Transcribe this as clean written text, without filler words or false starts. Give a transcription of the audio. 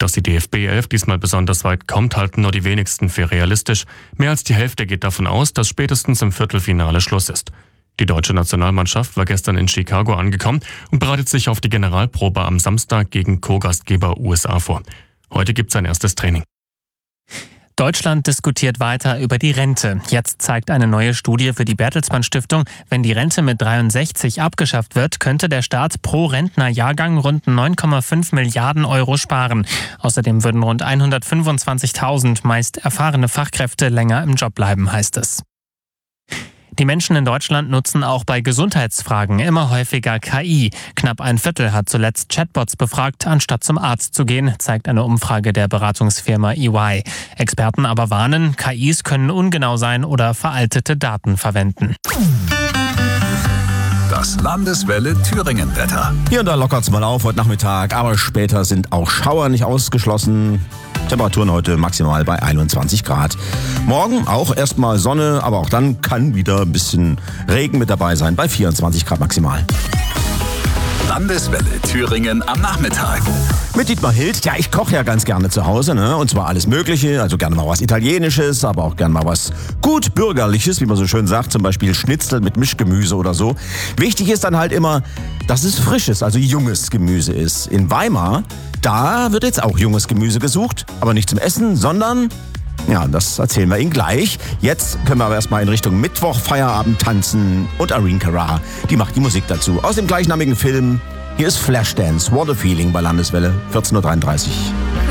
Dass die DFB 11 diesmal besonders weit kommt, halten nur die wenigsten für realistisch. Mehr als die Hälfte geht davon aus, dass spätestens im Viertelfinale Schluss ist. Die deutsche Nationalmannschaft war gestern in Chicago angekommen und bereitet sich auf die Generalprobe am Samstag gegen Co-Gastgeber USA vor. Heute gibt es sein erstes Training. Deutschland diskutiert weiter über die Rente. Jetzt zeigt eine neue Studie für die Bertelsmann Stiftung, wenn die Rente mit 63 abgeschafft wird, könnte der Staat pro Rentnerjahrgang rund 9,5 Milliarden Euro sparen. Außerdem würden rund 125.000 meist erfahrene Fachkräfte länger im Job bleiben, heißt es. Die Menschen in Deutschland nutzen auch bei Gesundheitsfragen immer häufiger KI. Knapp ein Viertel hat zuletzt Chatbots befragt, anstatt zum Arzt zu gehen, zeigt eine Umfrage der Beratungsfirma EY. Experten aber warnen, KIs können ungenau sein oder veraltete Daten verwenden. Das Landeswelle Thüringen-Wetter. Hier und da lockert es mal auf heute Nachmittag, aber später sind auch Schauer nicht ausgeschlossen. Temperaturen heute maximal bei 21 Grad. Morgen auch erstmal Sonne, aber auch dann kann wieder ein bisschen Regen mit dabei sein, bei 24 Grad maximal. Landeswelle Thüringen am Nachmittag. Mit Dietmar Hild, ja, ich koche ja ganz gerne zu Hause, ne? Und zwar alles Mögliche, also gerne mal was Italienisches, aber auch gerne mal was gut Bürgerliches, wie man so schön sagt, zum Beispiel Schnitzel mit Mischgemüse oder so. Wichtig ist dann halt immer, dass es frisches, also junges Gemüse ist. In Weimar, da wird jetzt auch junges Gemüse gesucht, aber nicht zum Essen, sondern... Ja, das erzählen wir Ihnen gleich. Jetzt können wir aber erstmal in Richtung Mittwoch Feierabend tanzen und Irene Cara, die macht die Musik dazu. Aus dem gleichnamigen Film, hier ist Flashdance, What a Feeling bei Landeswelle, 14.33 Uhr.